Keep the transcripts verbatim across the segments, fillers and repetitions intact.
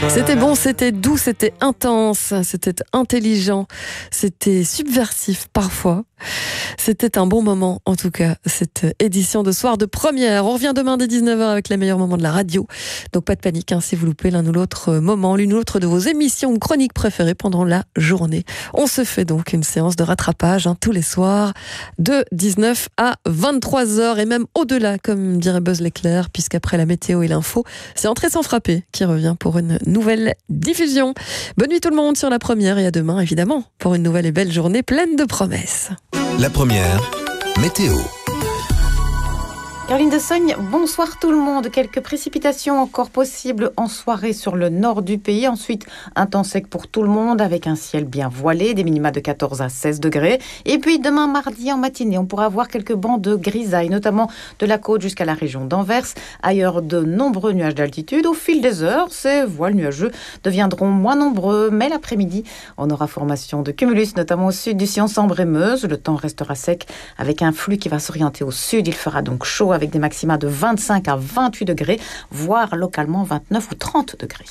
C'était bon, c'était doux, c'était intense, c'était intelligent, c'était subversif parfois. C'était un bon moment, en tout cas, cette édition de soir de première. On revient demain dès dix-neuf heures avec les meilleurs moments de la radio. Donc pas de panique, hein, si vous loupez l'un ou l'autre moment, l'une ou l'autre de vos émissions ou chroniques préférées pendant la journée. On se fait donc une séance de rattrapage hein, tous les soirs de dix-neuf à vingt-trois heures et même au-delà, comme dirait Buzz l'éclair, puisqu'après la météo et l'info, c'est Entrée sans frapper qui revient pour une nouvelle diffusion. Bonne nuit tout le monde sur la première et à demain évidemment pour une nouvelle et belle journée pleine de promesses. La première, météo. Caroline de Sogne, bonsoir tout le monde. Quelques précipitations encore possibles en soirée sur le nord du pays. Ensuite, un temps sec pour tout le monde avec un ciel bien voilé, des minima de quatorze à seize degrés. Et puis demain mardi en matinée, on pourra avoir quelques bancs de grisaille, notamment de la côte jusqu'à la région d'Anvers. Ailleurs, de nombreux nuages d'altitude. Au fil des heures, ces voiles nuageux deviendront moins nombreux. Mais l'après-midi, on aura formation de cumulus, notamment au sud du Sion, Sambre et Meuse. Le temps restera sec avec un flux qui va s'orienter au sud. Il fera donc chaud avec des maxima de vingt-cinq à vingt-huit degrés, voire localement vingt-neuf ou trente degrés.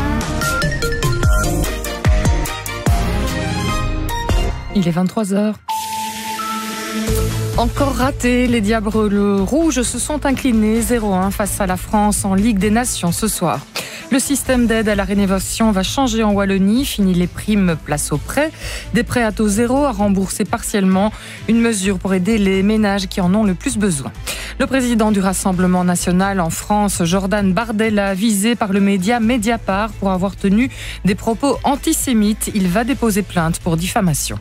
Il est vingt-trois heures. Encore raté, les Diables Rouges se sont inclinés zéro un face à la France en Ligue des Nations ce soir. Le système d'aide à la rénovation va changer en Wallonie. Fini les primes, place aux prêts. Des prêts à taux zéro à rembourser partiellement. Une mesure pour aider les ménages qui en ont le plus besoin. Le président du Rassemblement national en France, Jordan Bardella, visé par le média Mediapart pour avoir tenu des propos antisémites. Il va déposer plainte pour diffamation.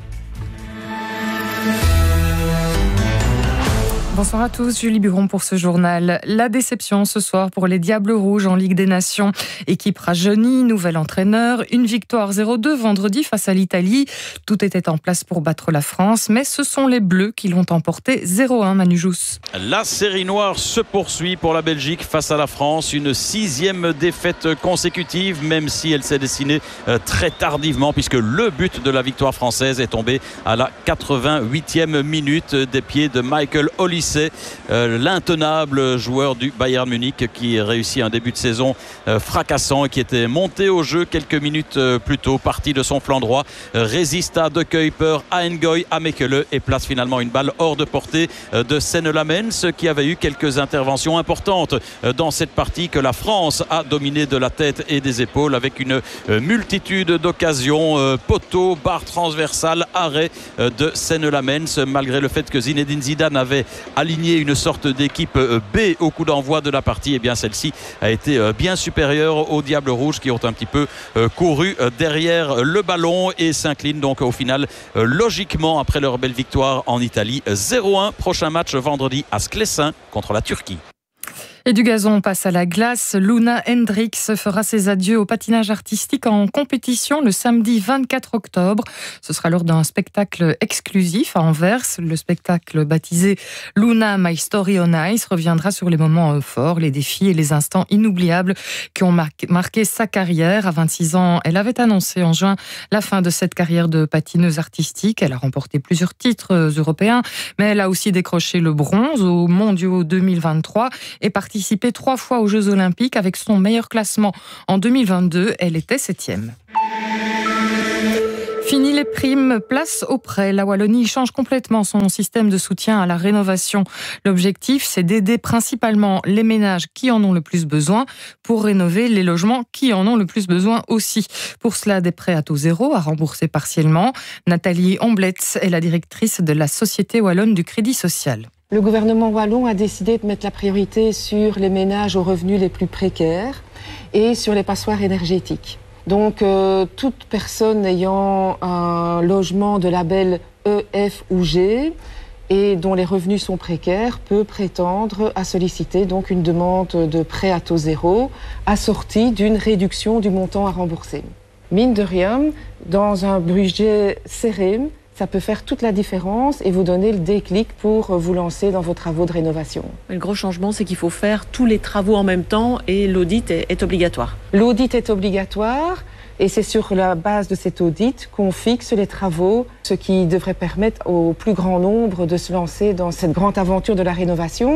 Bonsoir à tous, Julie Buron pour ce journal. La déception ce soir pour les Diables Rouges en Ligue des Nations. Équipe rajeunie, nouvel entraîneur, une victoire zéro deux vendredi face à l'Italie. Tout était en place pour battre la France, mais ce sont les Bleus qui l'ont emporté zéro un, Manu Jousse. La série noire se poursuit pour la Belgique face à la France. Une sixième défaite consécutive, même si elle s'est dessinée très tardivement, puisque le but de la victoire française est tombé à la quatre-vingt-huitième minute des pieds de Michael Olise. C'est euh, l'intenable joueur du Bayern Munich qui réussit un début de saison euh, fracassant et qui était monté au jeu quelques minutes euh, plus tôt, parti de son flanc droit, euh, résista de Kuiper à Ngoy à Mekele et place finalement une balle hors de portée euh, de Senne-Lamens qui avait eu quelques interventions importantes euh, dans cette partie que la France a dominé de la tête et des épaules avec une euh, multitude d'occasions, euh, poteau, barre transversale, arrêt euh, de Senne-Lamens, malgré le fait que Zinedine Zidane avait aligné une sorte d'équipe B au coup d'envoi de la partie. Et bien celle-ci a été bien supérieure aux Diables Rouges qui ont un petit peu couru derrière le ballon et s'inclinent donc au final logiquement après leur belle victoire en Italie zéro un. Prochain match vendredi à Sclessin contre la Turquie. Et du gazon, on passe à la glace. Luna Hendricks fera ses adieux au patinage artistique en compétition le samedi vingt-quatre octobre. Ce sera lors d'un spectacle exclusif à Anvers. Le spectacle baptisé Luna My Story on Ice reviendra sur les moments forts, les défis et les instants inoubliables qui ont marqué, marqué sa carrière. À vingt-six ans, elle avait annoncé en juin la fin de cette carrière de patineuse artistique. Elle a remporté plusieurs titres européens, mais elle a aussi décroché le bronze aux Mondiaux deux mille vingt-trois et participé participé trois fois aux Jeux Olympiques avec son meilleur classement. En deux mille vingt-deux, elle était septième. Fini les primes, place aux prêts. La Wallonie change complètement son système de soutien à la rénovation. L'objectif, c'est d'aider principalement les ménages qui en ont le plus besoin pour rénover les logements qui en ont le plus besoin aussi. Pour cela, des prêts à taux zéro à rembourser partiellement. Nathalie Ombletz est la directrice de la Société Wallonne du Crédit Social. Le gouvernement wallon a décidé de mettre la priorité sur les ménages aux revenus les plus précaires et sur les passoires énergétiques. Donc, euh, toute personne ayant un logement de label E, F ou G et dont les revenus sont précaires peut prétendre à solliciter donc une demande de prêt à taux zéro assortie d'une réduction du montant à rembourser. Mine de rien, dans un budget serré, ça peut faire toute la différence et vous donner le déclic pour vous lancer dans vos travaux de rénovation. Le gros changement, c'est qu'il faut faire tous les travaux en même temps et l'audit est, est obligatoire. L'audit est obligatoire et c'est sur la base de cet audit qu'on fixe les travaux, ce qui devrait permettre au plus grand nombre de se lancer dans cette grande aventure de la rénovation.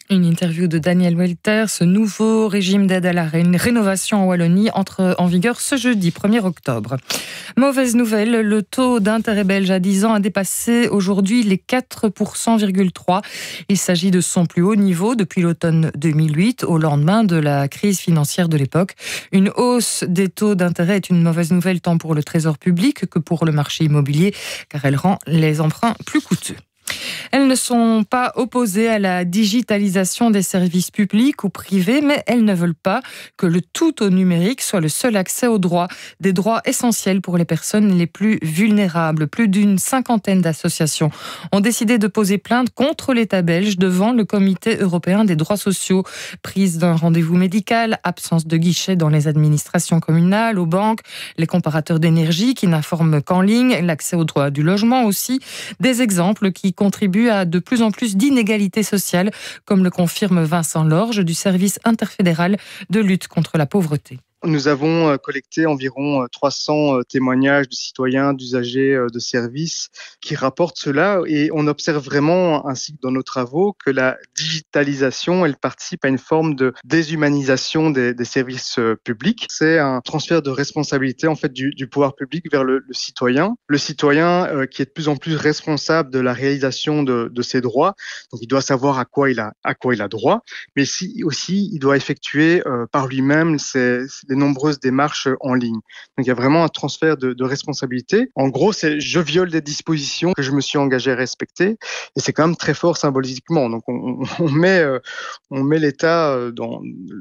Une interview de Daniel Welter. Ce nouveau régime d'aide à la ré- rénovation en Wallonie entre en vigueur ce jeudi premier octobre. Mauvaise nouvelle, le taux d'intérêt belge à dix ans a dépassé aujourd'hui les quatre virgule trois pour cent. Il s'agit de son plus haut niveau depuis l'automne deux mille huit, au lendemain de la crise financière de l'époque. Une hausse des taux d'intérêt est une mauvaise nouvelle tant pour le trésor public que pour le marché immobilier, car elle rend les emprunts plus coûteux. Elles ne sont pas opposées à la digitalisation des services publics ou privés, mais elles ne veulent pas que le tout au numérique soit le seul accès aux droits, des droits essentiels pour les personnes les plus vulnérables. Plus d'une cinquantaine d'associations ont décidé de poser plainte contre l'État belge devant le Comité européen des droits sociaux. Prise d'un rendez-vous médical, absence de guichet dans les administrations communales, aux banques, les comparateurs d'énergie qui n'informent qu'en ligne, l'accès aux droits du logement aussi, des exemples qui contribue à de plus en plus d'inégalités sociales, comme le confirme Vincent Lorge du service interfédéral de lutte contre la pauvreté. Nous avons collecté environ trois cents témoignages de citoyens, d'usagers de services qui rapportent cela et on observe vraiment, ainsi que dans nos travaux, que la digitalisation, elle participe à une forme de déshumanisation des, des services publics. C'est un transfert de responsabilité en fait du, du pouvoir public vers le, le citoyen. Le citoyen euh, qui est de plus en plus responsable de la réalisation de, de ses droits. Donc il doit savoir à quoi il a, à quoi il a droit, mais si, aussi il doit effectuer euh, par lui-même ses, ses de nombreuses démarches en ligne. Donc il y a vraiment un transfert de, de responsabilité. En gros, c'est je viole des dispositions que je me suis engagé à respecter et c'est quand même très fort symboliquement. Donc on, on met, euh, on met l'État dans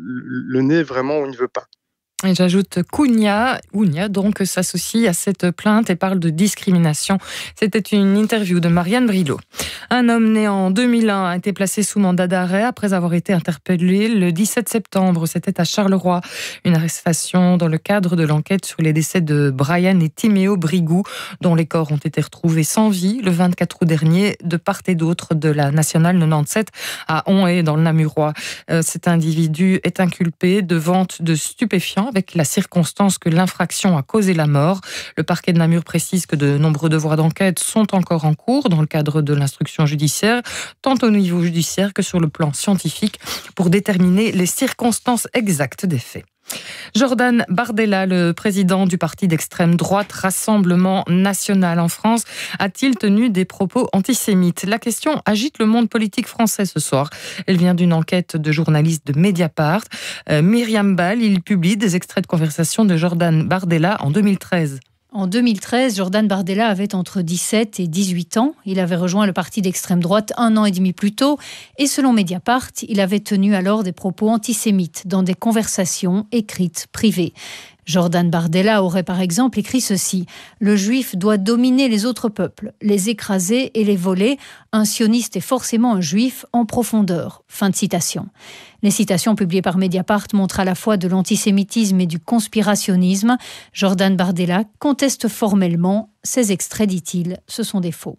le nez vraiment où il ne veut pas. Et j'ajoute qu'Ounia, Ounia donc s'associe à cette plainte et parle de discrimination. C'était une interview de Marianne Brilot. Un homme né en deux mille un a été placé sous mandat d'arrêt après avoir été interpellé le dix-sept septembre. C'était à Charleroi. Une arrestation dans le cadre de l'enquête sur les décès de Brian et Timéo Brigou, dont les corps ont été retrouvés sans vie le vingt-quatre août dernier de part et d'autre de la nationale quatre-vingt-dix-sept à Onhaye dans le Namurois. Cet individu est inculpé de vente de stupéfiants avec la circonstance que l'infraction a causé la mort. Le parquet de Namur précise que de nombreux devoirs d'enquête sont encore en cours dans le cadre de l'instruction judiciaire, tant au niveau judiciaire que sur le plan scientifique, pour déterminer les circonstances exactes des faits. Jordan Bardella, le président du parti d'extrême droite Rassemblement National en France, a-t-il tenu des propos antisémites ? La question agite le monde politique français ce soir. Elle vient d'une enquête de journalistes de Mediapart. Euh, Myriam Ball, il publie des extraits de conversation de Jordan Bardella en deux mille treize. En deux mille treize, Jordan Bardella avait entre dix-sept et dix-huit ans. Il avait rejoint le parti d'extrême droite un an et demi plus tôt. Et selon Mediapart, il avait tenu alors des propos antisémites dans des conversations écrites privées. Jordan Bardella aurait par exemple écrit ceci : « Le juif doit dominer les autres peuples, les écraser et les voler. Un sioniste est forcément un juif en profondeur. » Fin de citation. Les citations publiées par Mediapart montrent à la fois de l'antisémitisme et du conspirationnisme. Jordan Bardella conteste formellement. Ces extraits, dit-il, ce sont des faux.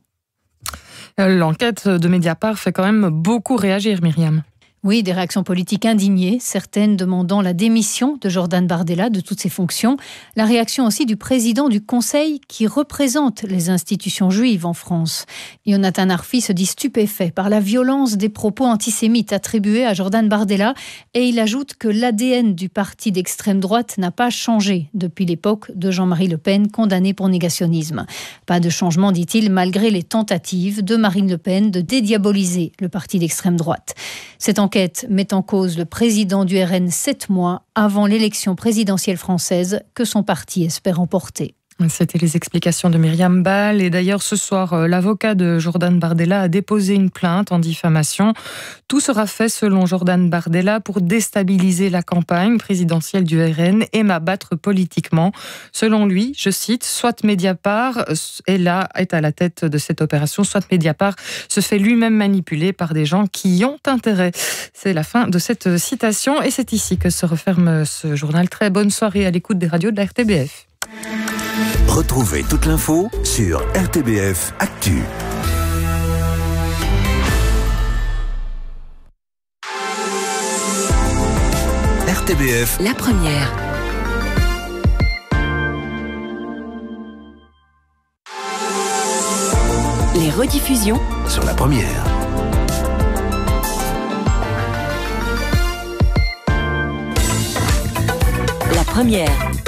L'enquête de Mediapart fait quand même beaucoup réagir, Myriam. Oui, des réactions politiques indignées, certaines demandant la démission de Jordan Bardella de toutes ses fonctions. La réaction aussi du président du Conseil qui représente les institutions juives en France. Yonatan Arfi se dit stupéfait par la violence des propos antisémites attribués à Jordan Bardella et il ajoute que l'A D N du parti d'extrême droite n'a pas changé depuis l'époque de Jean-Marie Le Pen, condamné pour négationnisme. Pas de changement, dit-il, malgré les tentatives de Marine Le Pen de dédiaboliser le parti d'extrême droite. Cette enquête met en cause le président du R N sept mois avant l'élection présidentielle française que son parti espère emporter. C'était les explications de Myriam Ball. Et d'ailleurs, ce soir, l'avocat de Jordan Bardella a déposé une plainte en diffamation. Tout sera fait, selon Jordan Bardella, pour déstabiliser la campagne présidentielle du R N et m'abattre politiquement. Selon lui, je cite, soit Mediapart est là, est à la tête de cette opération, soit Mediapart se fait lui-même manipuler par des gens qui y ont intérêt. C'est la fin de cette citation et c'est ici que se referme ce journal. Très bonne soirée à l'écoute des radios de la R T B F. Retrouvez toute l'info sur R T B F Actu. R T B F, la première. Les rediffusions sur la première. Première.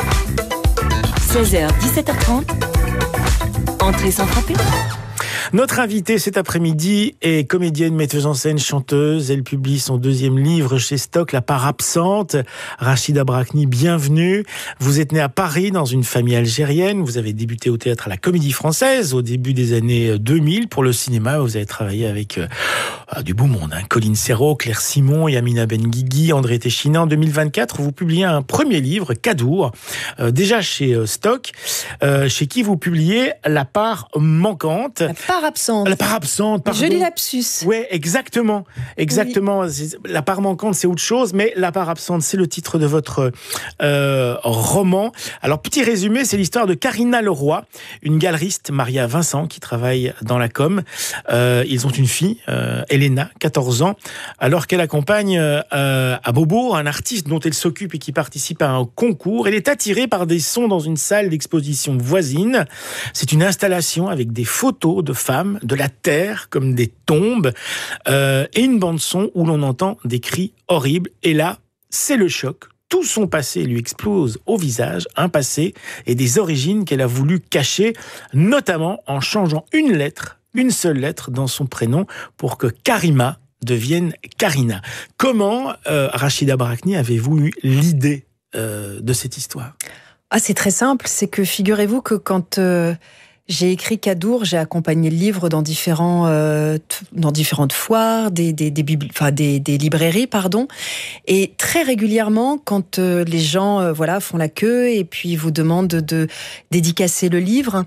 seize heures, dix-sept heures trente. Entrée sans frapper. Notre invitée cet après-midi est comédienne, metteuse en scène, chanteuse. Elle publie son deuxième livre chez Stock, La part absente. Rachida Brakni, bienvenue. Vous êtes née à Paris dans une famille algérienne. Vous avez débuté au théâtre à la Comédie Française au début des années deux mille. Pour le cinéma, vous avez travaillé avec euh, du beau monde. Hein. Colline Serrault, Claire Simon, Yamina Benguigui, André Téchina. En deux mille vingt-quatre, vous publiez un premier livre, Cadour, euh, déjà chez euh, Stock, euh, chez qui vous publiez La part manquante. La part absente. La part absente, pardon. Joli lapsus. Ouais, exactement. Exactement. Oui. La part manquante, c'est autre chose, mais la part absente, c'est le titre de votre euh, roman. Alors, petit résumé, c'est l'histoire de Karina Leroy, une galeriste mariée à Vincent qui travaille dans la com. Euh, ils ont une fille, euh, Elena, quatorze ans, alors qu'elle accompagne euh, à Beaubourg un artiste dont elle s'occupe et qui participe à un concours. Elle est attirée par des sons dans une salle d'exposition voisine. C'est une installation avec des photos de femmes, de la terre comme des tombes, euh, et une bande-son où l'on entend des cris horribles. Et là, c'est le choc. Tout son passé lui explose au visage, un passé et des origines qu'elle a voulu cacher, notamment en changeant une lettre, une seule lettre dans son prénom pour que Karima devienne Karina. Comment, euh, Rachida Brakni, avez-vous eu l'idée euh, de cette histoire ? Ah, c'est très simple, c'est que figurez-vous que quand... Euh... J'ai écrit Cadour, j'ai accompagné le livre dans différents, euh, dans différentes foires, des, des, des, bibli- enfin, des, des librairies, pardon. Et très régulièrement, quand euh, les gens, euh, voilà, font la queue et puis vous demandent de, de dédicacer le livre,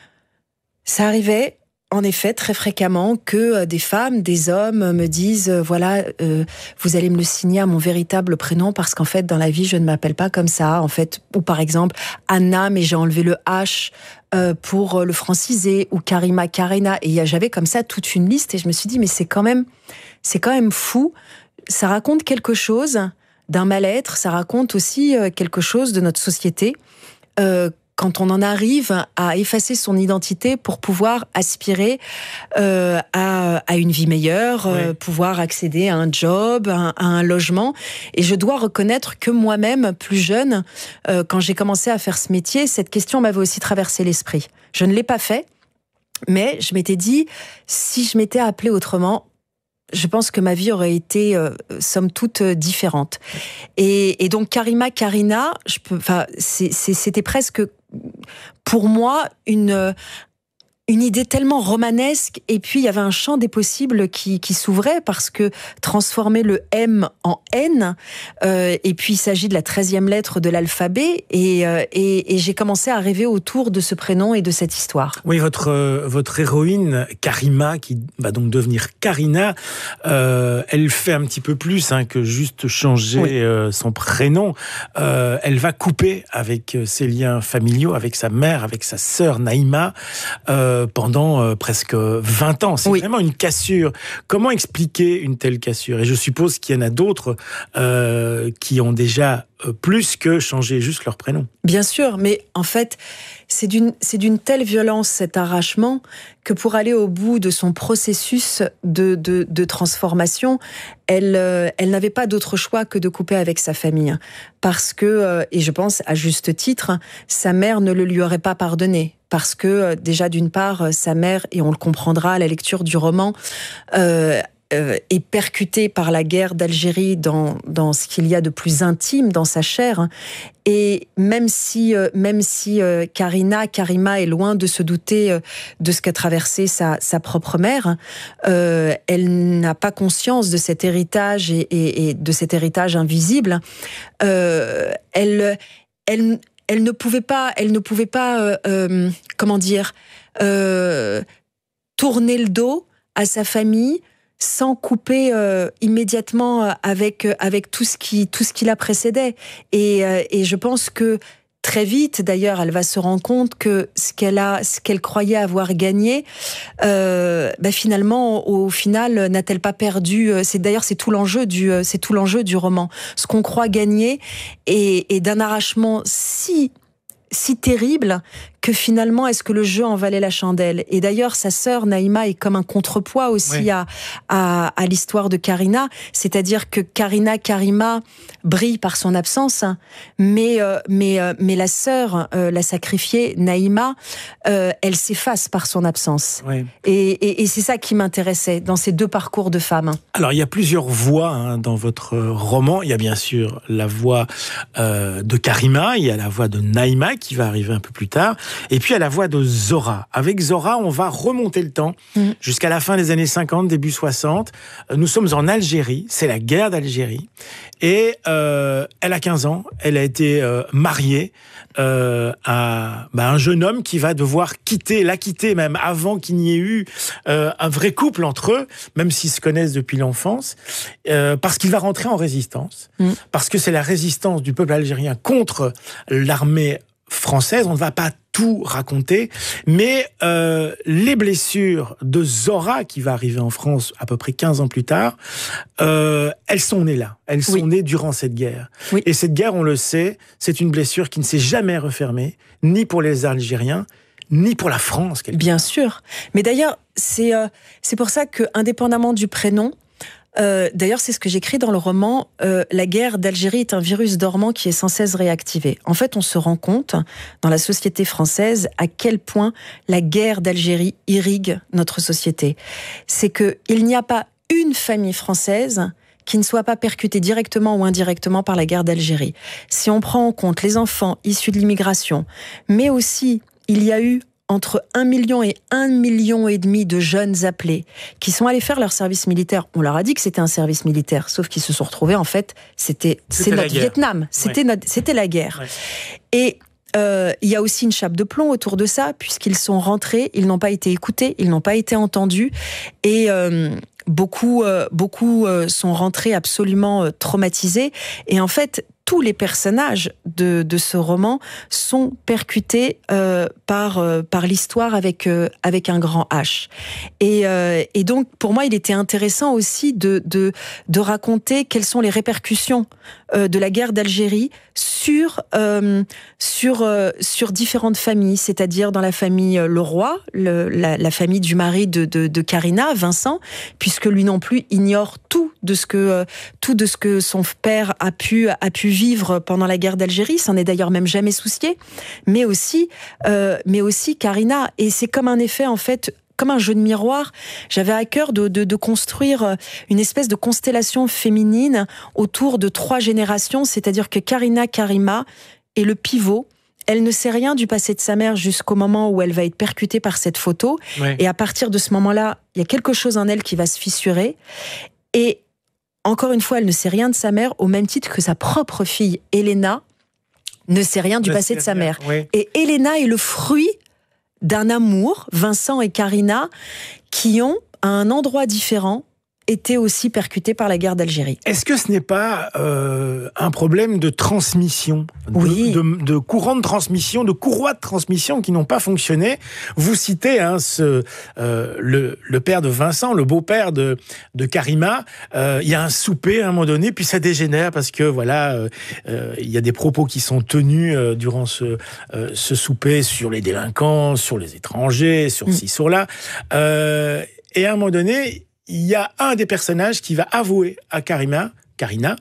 ça arrivait. En effet, très fréquemment, que des femmes, des hommes me disent euh, voilà, euh, vous allez me le signer à mon véritable prénom parce qu'en fait, dans la vie, je ne m'appelle pas comme ça. En fait, ou par exemple, Anna, mais j'ai enlevé le H euh, pour le franciser, ou Karima, Karina. Et j'avais comme ça toute une liste et je me suis dit mais c'est quand même, c'est quand même fou. Ça raconte quelque chose d'un mal-être. Ça raconte aussi quelque chose de notre société. Euh, quand on en arrive à effacer son identité pour pouvoir aspirer euh, à, à une vie meilleure, oui. euh, pouvoir accéder à un job, à, à un logement. Et je dois reconnaître que moi-même, plus jeune, euh, quand j'ai commencé à faire ce métier, cette question m'avait aussi traversé l'esprit. Je ne l'ai pas fait, mais je m'étais dit, si je m'étais appelée autrement, je pense que ma vie aurait été, euh, somme toute, euh, différente. Et, et donc, Karima, Karina, je peux, enfin, c'est, c'est, c'était presque, pour moi, une, une idée tellement romanesque. Et puis, il y avait un champ des possibles qui, qui s'ouvrait parce que transformer le M en N, euh, et puis il s'agit de la treizième lettre de l'alphabet, et, euh, et, et j'ai commencé à rêver autour de ce prénom et de cette histoire. Oui, votre, euh, votre héroïne, Karima, qui va donc devenir Karina, euh, elle fait un petit peu plus hein, que juste changer oui. euh, son prénom. Euh, elle va couper avec ses liens familiaux, avec sa mère, avec sa sœur Naïma, euh, pendant euh, presque vingt ans. C'est oui. vraiment une cassure. Comment expliquer une telle cassure ? Et je suppose qu'il y en a d'autres euh, qui ont déjà euh, plus que changé juste leur prénom. Bien sûr, mais en fait, c'est d'une, c'est d'une telle violence cet arrachement que pour aller au bout de son processus de, de, de transformation, elle, euh, elle n'avait pas d'autre choix que de couper avec sa famille. Parce que, euh, et je pense à juste titre, sa mère ne le lui aurait pas pardonné. Parce que, euh, déjà, d'une part, sa mère, et on le comprendra à la lecture du roman, euh, Euh, est percuté par la guerre d'Algérie dans, dans ce qu'il y a de plus intime dans sa chair. Et même si, euh, même si euh, Karina, Karima est loin de se douter euh, de ce qu'a traversé sa, sa propre mère, euh, elle n'a pas conscience de cet héritage et, et, et de cet héritage invisible. Euh, elle, elle, elle ne pouvait pas, elle ne pouvait pas, euh, euh, comment dire, euh, tourner le dos à sa famille sans couper euh, immédiatement avec avec tout ce qui tout ce qui la précédait. Et euh, et je pense que très vite, d'ailleurs, elle va se rendre compte que ce qu'elle a, ce qu'elle croyait avoir gagné, euh, bah finalement, au, au final, n'a-t-elle pas perdu ? C'est d'ailleurs c'est tout l'enjeu du c'est tout l'enjeu du roman. Ce qu'on croit gagner est, est d'un arrachement si si terrible que finalement, est-ce que le jeu en valait la chandelle? Et d'ailleurs, sa sœur Naïma est comme un contrepoids aussi oui. à, à, à l'histoire de Karina, c'est-à-dire que Karina Karima brille par son absence, mais, euh, mais, euh, mais la sœur, euh, la sacrifiée, Naïma, euh, elle s'efface par son absence. Oui. Et, et, et c'est ça qui m'intéressait dans ces deux parcours de femmes. Alors, il y a plusieurs voix hein, dans votre roman. Il y a bien sûr la voix euh, de Karima, il y a la voix de Naïma qui va arriver un peu plus tard, et puis il y a la voix de Zora. Avec Zora, on va remonter le temps mmh. jusqu'à la fin des années cinquante, début soixante. Nous sommes en Algérie, c'est la guerre d'Algérie, et euh, elle a quinze ans, elle a été euh, mariée euh, à bah, un jeune homme qui va devoir quitter, la quitter même avant qu'il n'y ait eu euh, un vrai couple entre eux, même s'ils se connaissent depuis l'enfance, euh, parce qu'il va rentrer en résistance, mmh. parce que c'est la résistance du peuple algérien contre l'armée française. On ne va pas tout raconter, mais euh, les blessures de Zora, qui va arriver en France à peu près quinze ans plus tard, euh, elles sont nées là. Elles sont oui. nées durant cette guerre. Oui. Et cette guerre, on le sait, c'est une blessure qui ne s'est jamais refermée, ni pour les Algériens, ni pour la France. Bien sûr. Mais d'ailleurs, c'est, euh, c'est pour ça que, indépendamment du prénom, Euh, d'ailleurs, c'est ce que j'écris dans le roman. Euh, la guerre d'Algérie est un virus dormant qui est sans cesse réactivé. En fait, on se rend compte, dans la société française, à quel point la guerre d'Algérie irrigue notre société. C'est qu'il n'y a pas une famille française qui ne soit pas percutée directement ou indirectement par la guerre d'Algérie. Si on prend en compte les enfants issus de l'immigration, mais aussi, il y a eu entre un million et un million et demi de jeunes appelés qui sont allés faire leur service militaire. On leur a dit que c'était un service militaire, sauf qu'ils se sont retrouvés, en fait, c'était, c'était c'est notre guerre. Vietnam. C'était, ouais. notre, c'était la guerre. Ouais. Et euh, il y a aussi une chape de plomb autour de ça, puisqu'ils sont rentrés, ils n'ont pas été écoutés, ils n'ont pas été entendus. Et euh, beaucoup, euh, beaucoup euh, sont rentrés absolument euh, traumatisés. Et en fait, tous les personnages de, de ce roman sont percutés euh, par, euh, par l'histoire avec, euh, avec un grand H. Et, euh, et donc, pour moi, il était intéressant aussi de, de, de raconter quelles sont les répercussions euh, de la guerre d'Algérie sur, euh, sur, euh, sur différentes familles, c'est-à-dire dans la famille Leroy, le, la, la famille du mari de, de, de Karina, Vincent, puisque lui non plus ignore tout de ce que, euh, tout de ce que son père a pu, a pu vivre pendant la guerre d'Algérie, s'en est d'ailleurs même jamais soucié, mais aussi, euh, mais aussi Karina. Et c'est comme un effet, en fait, comme un jeu de miroir. J'avais à cœur de, de, de construire une espèce de constellation féminine autour de trois générations, c'est-à-dire que Karina Karima est le pivot. Elle ne sait rien du passé de sa mère jusqu'au moment où elle va être percutée par cette photo. Ouais. Et à partir de ce moment-là, il y a quelque chose en elle qui va se fissurer. Et encore une fois, elle ne sait rien de sa mère, au même titre que sa propre fille, Elena, ne sait rien du passé de sa mère. Oui. Et Elena est le fruit d'un amour, Vincent et Karina, qui ont, à un endroit différent, été aussi percutés par la guerre d'Algérie. Est-ce que ce n'est pas euh, un problème de transmission, de, oui. de, de courant de transmission, de courroies de transmission qui n'ont pas fonctionné? Vous citez hein, ce, euh, le, le père de Vincent, le beau-père de, de Karima. Euh, il y a un souper à un moment donné, puis ça dégénère parce que voilà, euh, euh, il y a des propos qui sont tenus euh, durant ce, euh, ce souper sur les délinquants, sur les étrangers, sur mmh. ci, sur là. Euh, et à un moment donné, il y a un des personnages qui va avouer à Karima, Karina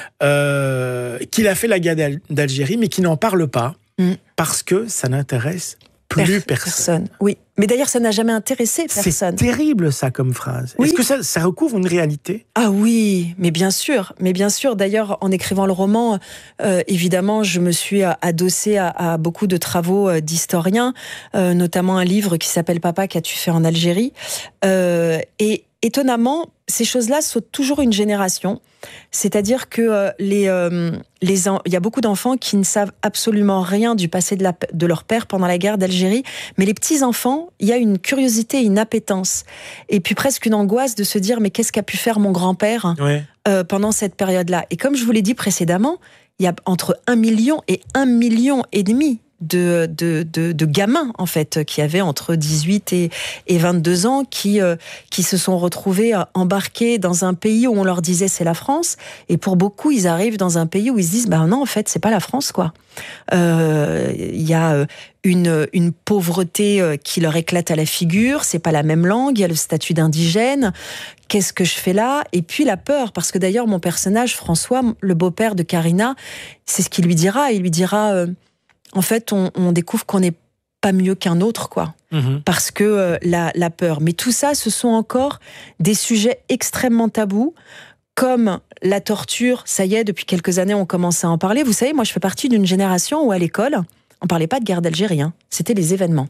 euh, qu'il a fait la guerre d'Algérie, mais qui n'en parle pas, mm. parce que ça n'intéresse plus per- personne. personne. Oui, mais d'ailleurs, ça n'a jamais intéressé personne. C'est terrible, ça, comme phrase. Oui. Est-ce que ça, ça recouvre une réalité? Ah oui, mais bien sûr. Mais bien sûr, d'ailleurs, en écrivant le roman, euh, évidemment, je me suis adossée à, à beaucoup de travaux d'historiens, euh, notamment un livre qui s'appelle « Papa, qu'as-tu fait en Algérie ?» euh, Et étonnamment, ces choses-là sautent toujours une génération. C'est-à-dire que euh, les, euh, les en... il y a beaucoup d'enfants qui ne savent absolument rien du passé de, la... de leur père pendant la guerre d'Algérie, mais les petits-enfants, il y a une curiosité, une appétence, et puis presque une angoisse de se dire « mais qu'est-ce qu'a pu faire mon grand-père ouais. euh, pendant cette période-là ?» Et comme je vous l'ai dit précédemment, il y a entre un million et un million et demi de, de, de, de gamins, en fait, qui avaient entre dix-huit et, et vingt-deux ans, qui, euh, qui se sont retrouvés embarqués dans un pays où on leur disait c'est la France, et pour beaucoup, ils arrivent dans un pays où ils se disent, bah non, en fait, c'est pas la France, quoi. Euh, il y a une, une pauvreté qui leur éclate à la figure, c'est pas la même langue, il y a le statut d'indigène, qu'est-ce que je fais là? Et puis la peur, parce que d'ailleurs, mon personnage, François, le beau-père de Karina, c'est ce qu'il lui dira, il lui dira... Euh, En fait, on, on découvre qu'on n'est pas mieux qu'un autre, quoi. Mmh. Parce que euh, la, la peur. Mais tout ça, ce sont encore des sujets extrêmement tabous, comme la torture. Ça y est, depuis quelques années, on commence à en parler. Vous savez, moi, je fais partie d'une génération où, à l'école, on parlait pas de guerre d'Algérie, hein. C'était les événements.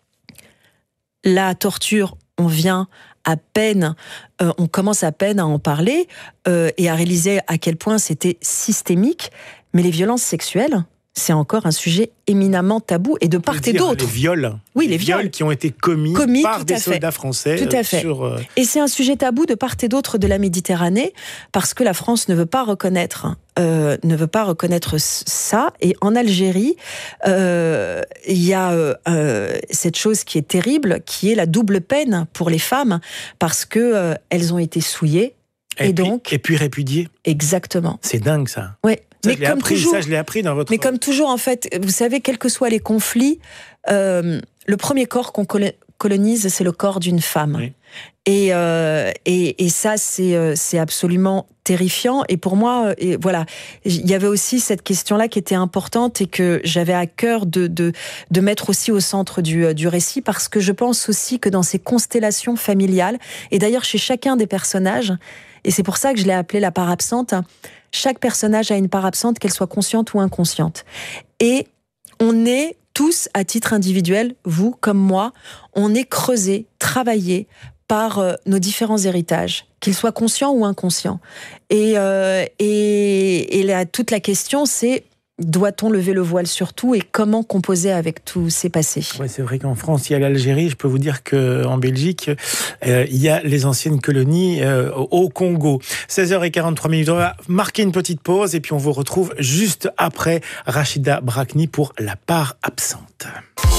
La torture, on vient à peine, euh, on commence à peine à en parler euh, et à réaliser à quel point c'était systémique. Mais les violences sexuelles, c'est encore un sujet éminemment tabou, et de part et d'autre. Les viols. Oui, les, les viols, viols qui ont été commis, commis par des soldats français. Tout à fait. Sur, euh... Et c'est un sujet tabou de part et d'autre de la Méditerranée, parce que la France ne veut pas reconnaître, euh, ne veut pas reconnaître ça. Et en Algérie, euh, il y a euh, cette chose qui est terrible, qui est la double peine pour les femmes, parce que euh, elles ont été souillées. Et, et puis, donc, et puis répudiées. Exactement. C'est dingue, ça. Ouais. Ça, mais je l'ai comme appris, toujours, ça, je l'ai appris dans votre... Mais comme toujours, en fait, vous savez, quels que soient les conflits, euh, le premier corps qu'on colonise, c'est le corps d'une femme. Oui. Et, euh, et, et ça, c'est, c'est absolument terrifiant. Et pour moi, et voilà, il y avait aussi cette question-là qui était importante et que j'avais à cœur de, de, de mettre aussi au centre du, du récit, parce que je pense aussi que dans ces constellations familiales, et d'ailleurs chez chacun des personnages, et c'est pour ça que je l'ai appelée la part absente, chaque personnage a une part absente, qu'elle soit consciente ou inconsciente. Et on est tous, à titre individuel, vous comme moi, on est creusés, travaillés par euh, nos différents héritages, qu'ils soient conscients ou inconscients. Et, euh, et, et la, toute la question, c'est: doit-on lever le voile sur tout, et comment composer avec tous ces passés? Ouais, c'est vrai qu'en France, il y a l'Algérie. Je peux vous dire qu'en Belgique, euh, il y a les anciennes colonies euh, au Congo. seize heures quarante-trois minutes. On va marquer une petite pause et puis on vous retrouve juste après Rachida Brakni pour La part absente.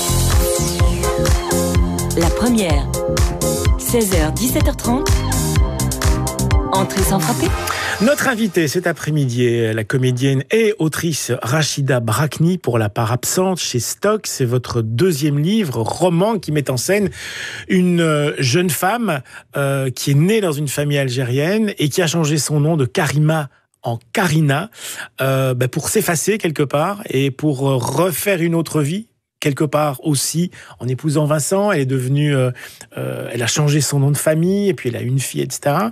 La première, seize heures dix-sept heures trente. Entrée sans frapper. Notre invitée cet après-midi est la comédienne et autrice Rachida Brakni pour La part absente chez Stock. C'est votre deuxième livre, roman, qui met en scène une jeune femme euh, qui est née dans une famille algérienne et qui a changé son nom de Karima en Karina euh, bah pour s'effacer quelque part et pour refaire une autre vie. Quelque part aussi, en épousant Vincent, elle est devenue, euh, euh, elle a changé son nom de famille, et puis elle a une fille, et cetera.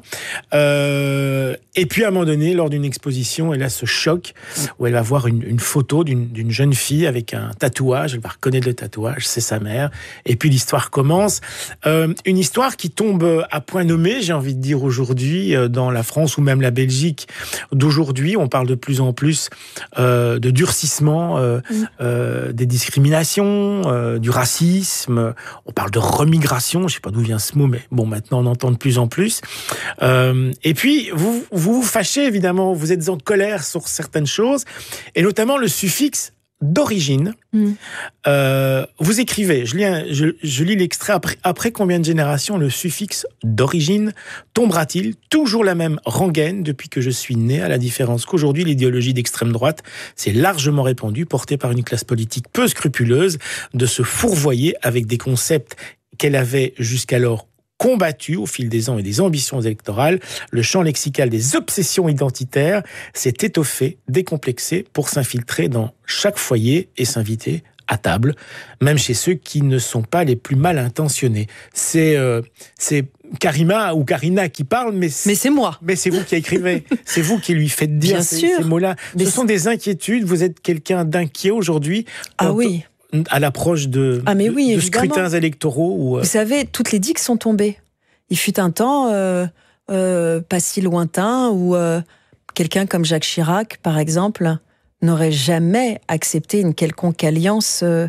Euh, et puis à un moment donné, lors d'une exposition, elle a ce choc où elle va voir une, une photo d'une, d'une jeune fille avec un tatouage. Elle va reconnaître le tatouage, c'est sa mère. Et puis l'histoire commence. Euh, une histoire qui tombe à point nommé, j'ai envie de dire aujourd'hui, dans la France ou même la Belgique d'aujourd'hui. On parle de plus en plus euh, de durcissement euh, mmh. euh, des discriminations. Euh, du racisme, on parle de remigration, je ne sais pas d'où vient ce mot, mais bon, maintenant on entend de plus en plus. Euh, et puis, vous, vous vous fâchez évidemment, vous êtes en colère sur certaines choses, et notamment le suffixe d'origine. Mmh. Euh, vous écrivez, je lis, un, je, je lis l'extrait, après, après combien de générations le suffixe d'origine tombera-t-il toujours la même rengaine depuis que je suis né, à la différence qu'aujourd'hui l'idéologie d'extrême droite s'est largement répandue, portée par une classe politique peu scrupuleuse, de se fourvoyer avec des concepts qu'elle avait jusqu'alors combattu au fil des ans et des ambitions électorales. Le champ lexical des obsessions identitaires s'est étoffé, décomplexé pour s'infiltrer dans chaque foyer et s'inviter à table, même chez ceux qui ne sont pas les plus mal intentionnés. C'est, euh, c'est Karima ou Karina qui parle, mais c'est, mais c'est moi. Mais c'est vous qui écrivez. C'est vous qui lui faites dire ces, ces mots-là. Mais Ce sont des inquiétudes. Vous êtes quelqu'un d'inquiet aujourd'hui. Ah oui. À l'approche de, ah mais oui, de, de scrutins électoraux. Où, euh... Vous savez, toutes les digues sont tombées. Il fut un temps, euh, euh, pas si lointain, où euh, quelqu'un comme Jacques Chirac, par exemple, n'aurait jamais accepté une quelconque alliance euh,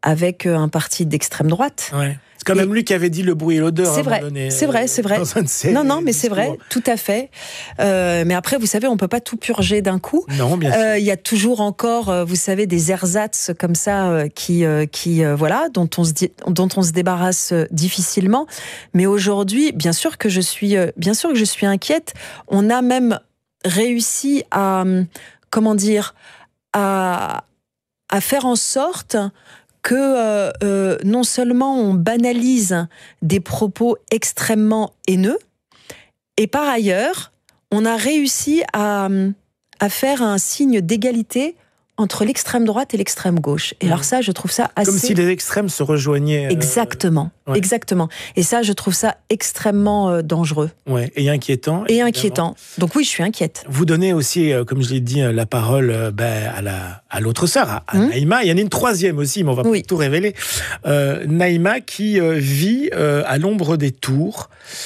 avec un parti d'extrême droite. Ouais. C'est quand même lui qui avait dit le bruit et l'odeur. C'est vrai, donné, c'est vrai, c'est vrai. Non, non, mais c'est vrai, tout à fait. Euh, mais après, vous savez, on peut pas tout purger d'un coup. Non, bien sûr. Euh, il y a toujours encore, vous savez, des ersatz comme ça qui, qui, voilà, dont on se, dont on se débarrasse difficilement. Mais aujourd'hui, bien sûr que je suis, bien sûr que je suis inquiète. On a même réussi à, comment dire, à, à faire en sorte que euh, euh, non seulement on banalise des propos extrêmement haineux, et par ailleurs, on a réussi à, à faire un signe d'égalité entre l'extrême droite et l'extrême gauche. Et mmh. alors ça, je trouve ça assez... Comme si les extrêmes se rejoignaient. Euh... Exactement, ouais. exactement. Et ça, je trouve ça extrêmement euh, dangereux. Ouais, et inquiétant. Et évidemment. inquiétant. Donc oui, je suis inquiète. Vous donnez aussi, euh, comme je l'ai dit, la parole euh, ben, à, la, à l'autre sœur, à, à mmh. Naïma. Il y en a une troisième aussi, mais on va oui. pas tout révéler. Euh, Naïma qui euh, vit euh, à l'ombre des tours.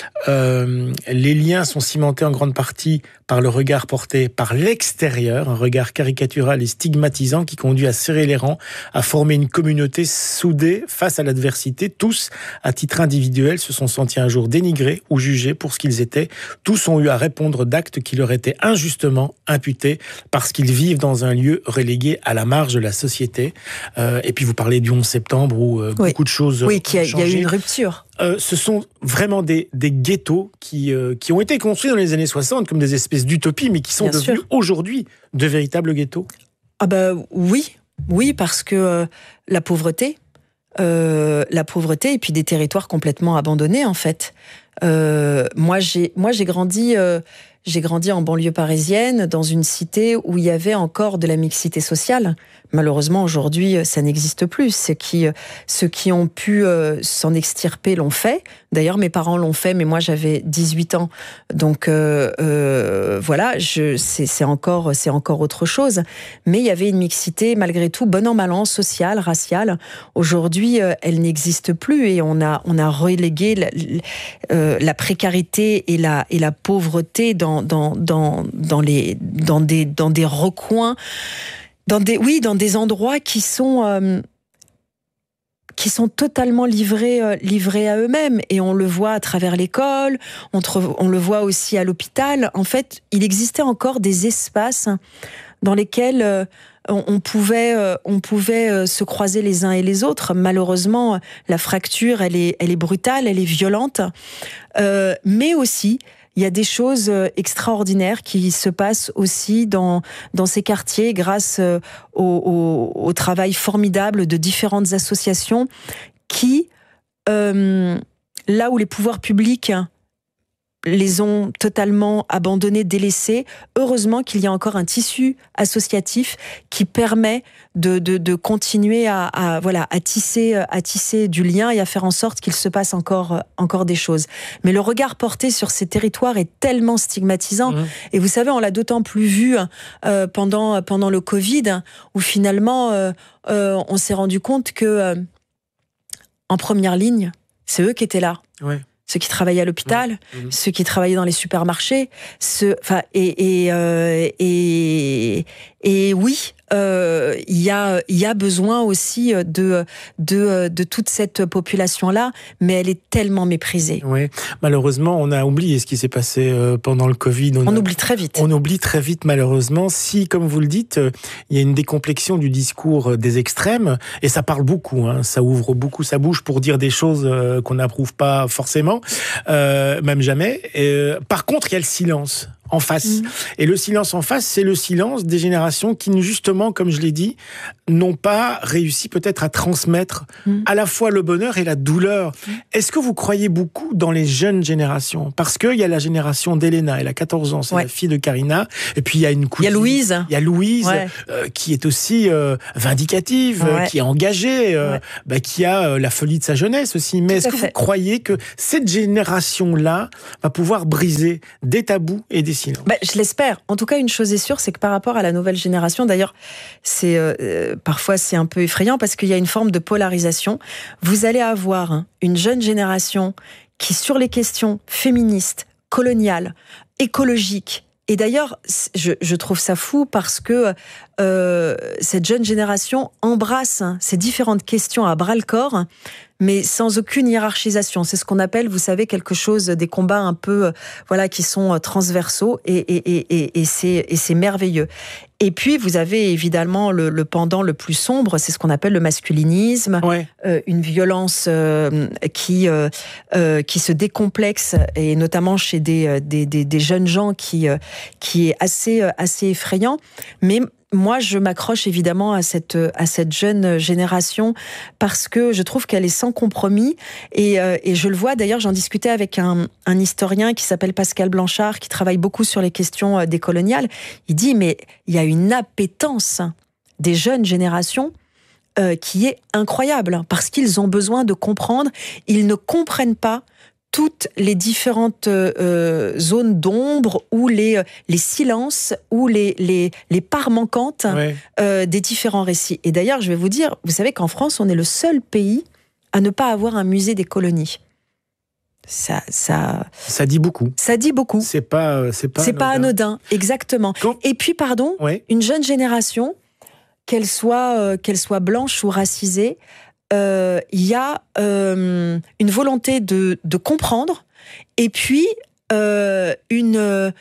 Euh, les liens sont cimentés en grande partie par le regard porté par l'extérieur, un regard caricatural et stigmatisant qui conduit à serrer les rangs, à former une communauté soudée face à l'adversité. Tous, à titre individuel, se sont sentis un jour dénigrés ou jugés pour ce qu'ils étaient. Tous ont eu à répondre d'actes qui leur étaient injustement imputés parce qu'ils vivent dans un lieu relégué à la marge de la société. Euh, et puis vous parlez du onze septembre où euh, oui. beaucoup de choses oui, ont changé. Oui, il y a eu une rupture. Euh, ce sont vraiment des, des ghettos qui, euh, qui ont été construits dans les années soixante comme des espèces d'utopies, mais qui sont Bien devenus sûr. aujourd'hui de véritables ghettos. Ah bah oui, oui, parce que euh, la pauvreté, euh, la pauvreté et puis des territoires complètement abandonnés en fait. Euh, moi j'ai, moi j'ai grandi, euh, j'ai grandi en banlieue parisienne dans une cité où il y avait encore de la mixité sociale. Malheureusement, aujourd'hui, ça n'existe plus. Ceux qui, ceux qui ont pu euh, s'en extirper l'ont fait. D'ailleurs, mes parents l'ont fait, mais moi, j'avais dix-huit ans. Donc, euh, euh, voilà, je, c'est, c'est, encore, c'est encore autre chose. Mais il y avait une mixité, malgré tout, bon an, mal an, sociale, raciale. Aujourd'hui, euh, elle n'existe plus et on a, on a relégué la, euh, la précarité et la, et la pauvreté dans, dans, dans, dans, les, dans, des, dans des recoins. Dans des, oui, dans des endroits qui sont, euh, qui sont totalement livrés, euh, livrés à eux-mêmes. Et on le voit à travers l'école, on, trouve, on le voit aussi à l'hôpital. En fait, il existait encore des espaces dans lesquels euh, on, on pouvait, euh, on pouvait euh, se croiser les uns et les autres. Malheureusement, la fracture, elle est, elle est brutale, elle est violente. Euh, mais aussi... il y a des choses extraordinaires qui se passent aussi dans, dans ces quartiers grâce au, au, au travail formidable de différentes associations qui, euh, là où les pouvoirs publics les ont totalement abandonnés, délaissés, heureusement qu'il y a encore un tissu associatif qui permet de, de, de continuer à, à, voilà, à, tisser, à tisser du lien et à faire en sorte qu'il se passe encore, encore des choses. Mais le regard porté sur ces territoires est tellement stigmatisant. Mmh. Et vous savez, on l'a d'autant plus vu euh, pendant, pendant le Covid, où finalement, euh, euh, on s'est rendu compte que, euh, en première ligne, c'est eux qui étaient là. Ouais. Ceux qui travaillaient à l'hôpital, mmh. ceux qui travaillaient dans les supermarchés, ceux, enfin, et, et, euh, et, et oui, euh, il y a, il y a besoin aussi de, de, de toute cette population-là, mais elle est tellement méprisée. Oui, malheureusement, on a oublié ce qui s'est passé pendant le Covid. On, on a, oublie très vite. On oublie très vite, malheureusement. Si, comme vous le dites, il y a une décomplexion du discours des extrêmes, et ça parle beaucoup, hein, ça ouvre beaucoup sa bouche pour dire des choses qu'on n'approuve pas forcément, euh, même jamais. Et, par contre, il y a le silence en face. Mmh. Et le silence en face, c'est le silence des générations qui, justement, comme je l'ai dit, n'ont pas réussi peut-être à transmettre mmh. à la fois le bonheur et la douleur. Mmh. Est-ce que vous croyez beaucoup dans les jeunes générations ? Parce qu'il y a la génération d'Elena, elle a quatorze ans, c'est ouais. la fille de Karina, et puis il y a une cousine... Il y a Louise. Il y a Louise, ouais. euh, qui est aussi euh, vindicative, ouais. euh, qui est engagée, euh, ouais. bah, qui a euh, la folie de sa jeunesse aussi. Mais Tout est-ce que fait. vous croyez que cette génération-là va pouvoir briser des tabous et des silences ? Bah, je l'espère. En tout cas, une chose est sûre, c'est que par rapport à la nouvelle génération, d'ailleurs, c'est euh, parfois c'est un peu effrayant parce qu'il y a une forme de polarisation. Vous allez avoir hein, une jeune génération qui, sur les questions féministes, coloniales, écologiques, et d'ailleurs, je, je trouve ça fou parce que euh, cette jeune génération embrasse ces différentes questions à bras-le-corps, mais sans aucune hiérarchisation. C'est ce qu'on appelle, vous savez, quelque chose, des combats un peu, euh, voilà, qui sont transversaux, et, et, et, et, et, c'est, et c'est merveilleux. Et puis, vous avez évidemment le, le pendant le plus sombre, c'est ce qu'on appelle le masculinisme, ouais. euh, une violence euh, qui euh, euh, qui se décomplexe, et notamment chez des des, des, des jeunes gens qui euh, qui est assez assez effrayant. Mais moi, je m'accroche évidemment à cette à cette jeune génération parce que je trouve qu'elle est sans compromis, et euh, et je le vois d'ailleurs. J'en discutais avec un un historien qui s'appelle Pascal Blanchard, qui travaille beaucoup sur les questions décoloniales. Il dit mais il y a une appétence des jeunes générations euh, qui est incroyable, parce qu'ils ont besoin de comprendre. Ils ne comprennent pas toutes les différentes euh, zones d'ombre, ou les, les silences, ou les, les, les parts manquantes ouais. euh, des différents récits. Et d'ailleurs, je vais vous dire, vous savez qu'en France, on est le seul pays à ne pas avoir un musée des colonies. Ça, ça, ça dit beaucoup. Ça dit beaucoup. C'est pas, c'est pas, c'est anodin. pas anodin, exactement. Quand... Et puis, pardon, ouais. une jeune génération, qu'elle soit, euh, qu'elle soit blanche ou racisée, il euh, y a euh, une volonté de, de comprendre, et puis euh, une,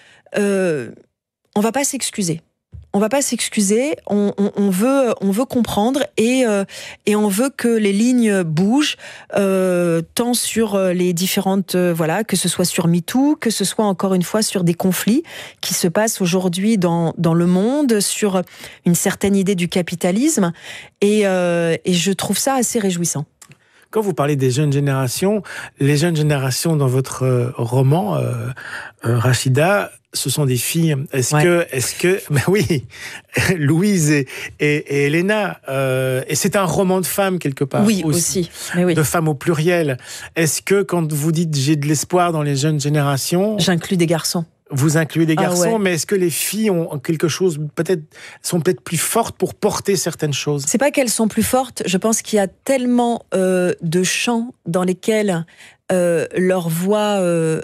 euh, on va pas s'excuser. On va pas s'excuser, on, on, on, veut, on veut comprendre, et, euh, et on veut que les lignes bougent, euh, tant sur les différentes, euh, voilà, que ce soit sur MeToo, que ce soit encore une fois sur des conflits qui se passent aujourd'hui dans, dans le monde, sur une certaine idée du capitalisme, et, euh, et je trouve ça assez réjouissant. Quand vous parlez des jeunes générations, les jeunes générations dans votre roman, euh, euh, Rachida, ce sont des filles. Est-ce ouais. que, est-ce que, ben oui, Louise et, et, et Elena, euh, et c'est un roman de femmes quelque part. Oui, aussi. aussi. Mais oui. De femmes au pluriel. Est-ce que quand vous dites j'ai de l'espoir dans les jeunes générations, j'inclus des garçons. Vous incluez des garçons, ah ouais. mais est-ce que les filles ont quelque chose, peut-être, sont peut-être plus fortes pour porter certaines choses? C'est pas qu'elles sont plus fortes. Je pense qu'il y a tellement euh, de chants dans lesquels euh, leurs voix euh,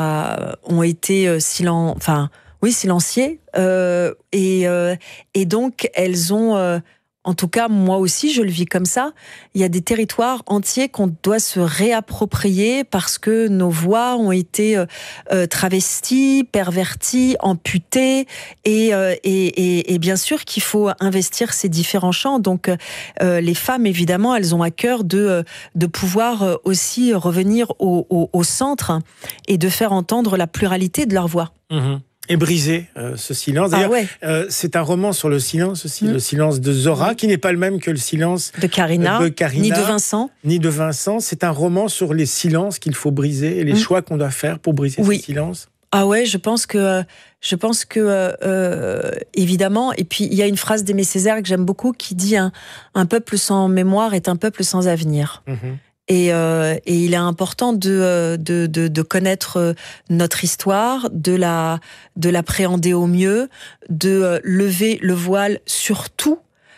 a, ont été euh, silen, enfin, oui, silenciées, euh, et euh, et donc elles ont. Euh, En tout cas, moi aussi, je le vis comme ça. Il y a des territoires entiers qu'on doit se réapproprier parce que nos voix ont été euh, travesties, perverties, amputées, et, euh, et, et, et bien sûr qu'il faut investir ces différents champs. Donc, euh, les femmes, évidemment, elles ont à cœur de, de pouvoir aussi revenir au, au, au centre et de faire entendre la pluralité de leur voix. Mmh. Et briser euh, ce silence. D'ailleurs, ah ouais. euh, c'est un roman sur le silence aussi, mmh. le silence de Zora, mmh. qui n'est pas le même que le silence de Karina, de Karina, ni de Vincent. Ni de Vincent. C'est un roman sur les silences qu'il faut briser et les mmh. choix qu'on doit faire pour briser oui. ce silence. Ah ouais, je pense que, je pense que euh, évidemment. Et puis il y a une phrase d'Aimé Césaire que j'aime beaucoup qui dit un, un peuple sans mémoire est un peuple sans avenir. Mmh. Et, euh, et il est important de, de, de, de connaître notre histoire, de la, de l'appréhender au mieux, de lever le voile sur tout,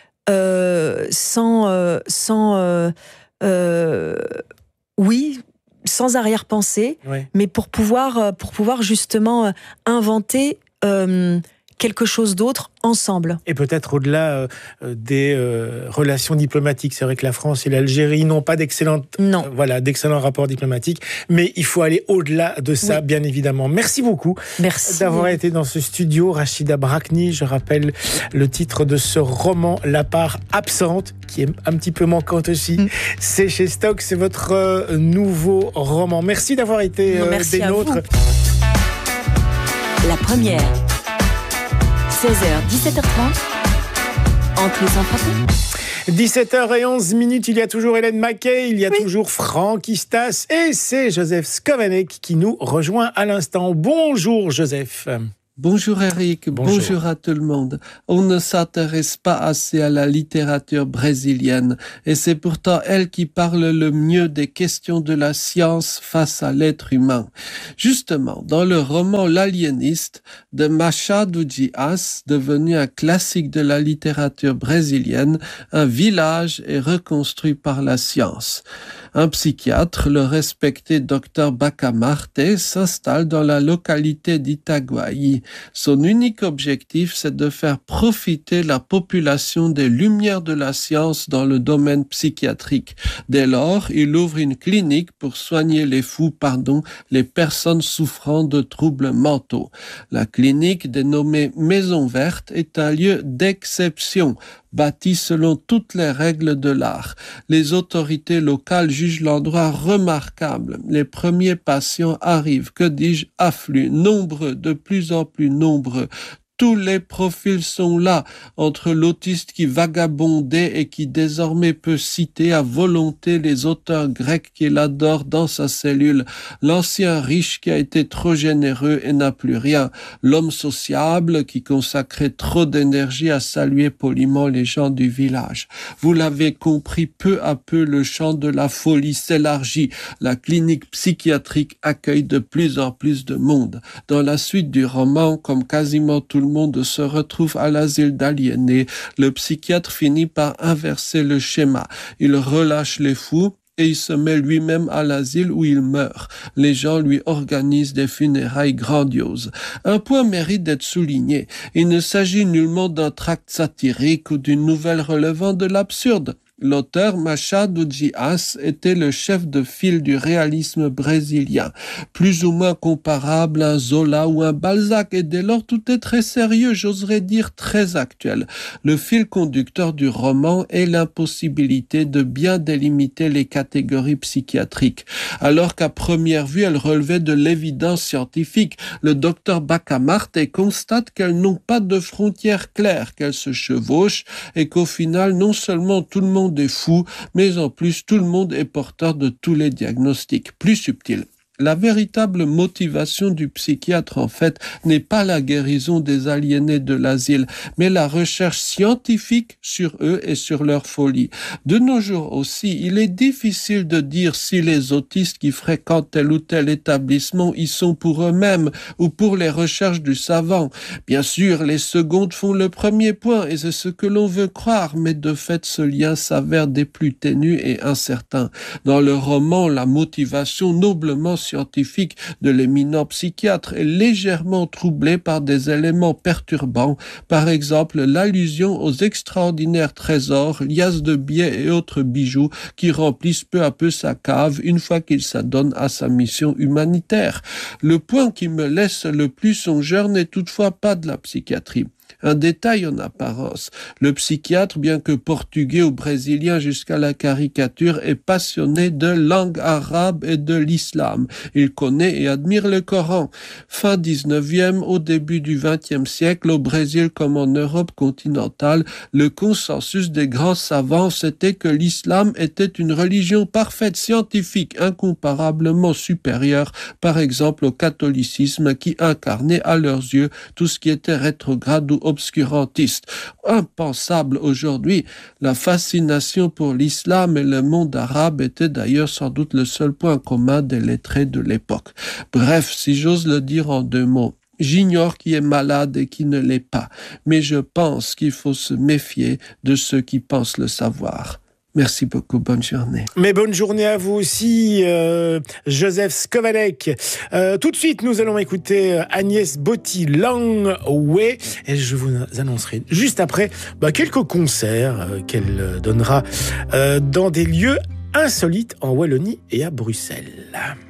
euh, sans, euh, sans, euh, euh, oui, sans arrière-pensée, oui. mais pour pouvoir, pour pouvoir justement inventer euh, quelque chose d'autre ensemble. Et peut-être au-delà euh, des euh, relations diplomatiques. C'est vrai que la France et l'Algérie n'ont pas d'excellentes, non. Euh, voilà, d'excellents rapports diplomatiques, mais il faut aller au-delà de ça, oui. bien évidemment. Merci beaucoup Merci. d'avoir été dans ce studio. Rachida Brakni, je rappelle le titre de ce roman, La part absente, qui est un petit peu manquante aussi. Mm. C'est chez Stock, c'est votre euh, nouveau roman. Merci d'avoir été euh, Merci des nôtres. La première. seize heures, dix-sept heures trente, Entrée sans frapper. dix-sept heures onze minutes, il y a toujours Hélène Mackay, il y a oui. toujours Franck Istas, et c'est Joseph Skovanec qui nous rejoint à l'instant. Bonjour Joseph. Bonjour Eric, bonjour. bonjour à tout le monde. On ne s'intéresse pas assez à la littérature brésilienne et c'est pourtant elle qui parle le mieux des questions de la science face à l'être humain. Justement, dans le roman L'Aliéniste de Machado de Assis, devenu un classique de la littérature brésilienne, un village est reconstruit par la science. Un psychiatre, le respecté docteur Bacamarte, s'installe dans la localité d'Itaguaí. Son unique objectif, c'est de faire profiter la population des lumières de la science dans le domaine psychiatrique. Dès lors, il ouvre une clinique pour soigner les fous, pardon, les personnes souffrant de troubles mentaux. La clinique, dénommée Maison Verte, est un lieu d'exception, bâti selon toutes les règles de l'art. Les autorités locales jugent l'endroit remarquable. Les premiers patients arrivent, que dis-je, affluent, nombreux, de plus en plus nombreux. Tous les profils sont là, entre l'autiste qui vagabondait et qui désormais peut citer à volonté les auteurs grecs qu'il adore dans sa cellule, l'ancien riche qui a été trop généreux et n'a plus rien, l'homme sociable qui consacrait trop d'énergie à saluer poliment les gens du village. Vous l'avez compris, peu à peu le champ de la folie s'élargit. La clinique psychiatrique accueille de plus en plus de monde. Dans la suite du roman, comme quasiment tout le Le monde se retrouve à l'asile d'aliénés. Le psychiatre finit par inverser le schéma. Il relâche les fous et il se met lui-même à l'asile où il meurt. Les gens lui organisent des funérailles grandioses. Un point mérite d'être souligné. Il ne s'agit nullement d'un tract satirique ou d'une nouvelle relevant de l'absurde. L'auteur Machado Dias était le chef de file du réalisme brésilien, plus ou moins comparable à un Zola ou un Balzac, et dès lors tout est très sérieux, j'oserais dire très actuel. Le fil conducteur du roman est l'impossibilité de bien délimiter les catégories psychiatriques. Alors qu'à première vue, elles relevaient de l'évidence scientifique, le docteur Bacamarte constate qu'elles n'ont pas de frontières claires, qu'elles se chevauchent, et qu'au final, non seulement tout le monde est fou, mais en plus tout le monde est porteur de tous les diagnostics. Plus subtil. La véritable motivation du psychiatre, en fait, n'est pas la guérison des aliénés de l'asile, mais la recherche scientifique sur eux et sur leur folie. De nos jours aussi, il est difficile de dire si les autistes qui fréquentent tel ou tel établissement y sont pour eux-mêmes ou pour les recherches du savant. Bien sûr, les secondes font le premier point et c'est ce que l'on veut croire, mais de fait, ce lien s'avère des plus ténus et incertain. Dans le roman, la motivation noblement scientifique de l'éminent psychiatre est légèrement troublée par des éléments perturbants, par exemple l'allusion aux extraordinaires trésors, liasses de billets et autres bijoux qui remplissent peu à peu sa cave une fois qu'il s'adonne à sa mission humanitaire. Le point qui me laisse le plus songeur n'est toutefois pas de la psychiatrie. Un détail en apparence. Le psychiatre, bien que portugais ou brésilien jusqu'à la caricature, est passionné de langue arabe et de l'islam. Il connaît et admire le Coran. Fin dix-neuvième, au début du vingtième siècle, au Brésil comme en Europe continentale, le consensus des grands savants, c'était que l'islam était une religion parfaite, scientifique, incomparablement supérieure, par exemple au catholicisme qui incarnait à leurs yeux tout ce qui était rétrograde ou obscurantiste. Impensable aujourd'hui. La fascination pour l'islam et le monde arabe était d'ailleurs sans doute le seul point commun des lettrés de l'époque. Bref, si j'ose le dire en deux mots, j'ignore qui est malade et qui ne l'est pas, mais je pense qu'il faut se méfier de ceux qui pensent le savoir. Merci beaucoup, bonne journée. Mais bonne journée à vous aussi, euh, Joseph Skovanec. Euh, tout de suite, nous allons écouter Agnès Botti, Long Way, et je vous annoncerai juste après bah, quelques concerts euh, qu'elle donnera euh, dans des lieux insolites en Wallonie et à Bruxelles.